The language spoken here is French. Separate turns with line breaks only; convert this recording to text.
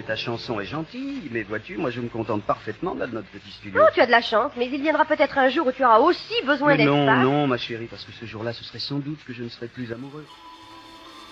Ta chanson est gentille, mais vois-tu, moi je me contente parfaitement là de notre petit studio.
Oh, tu as de la chance, mais il viendra peut-être un jour où tu auras aussi besoin d'espace.
Non, ma chérie, parce que ce jour-là, ce serait sans doute que je ne serais plus amoureux.